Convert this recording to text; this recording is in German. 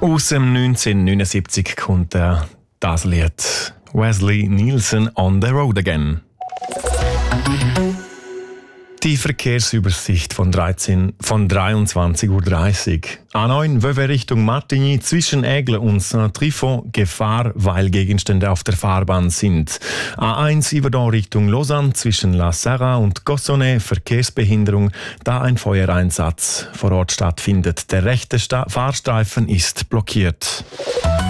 Aus dem 1979 kommt das Lied Wesley Nielsen on the Road Again. Die Verkehrsübersicht von 23:30 Uhr. A9 Vevey Richtung Martigny zwischen Aigle und Saint-Trifon Gefahr, weil Gegenstände auf der Fahrbahn sind. A1 Yverdon Richtung Lausanne zwischen La Serra und Gossonay Verkehrsbehinderung, da ein Feuereinsatz vor Ort stattfindet. Der rechte Fahrstreifen ist blockiert.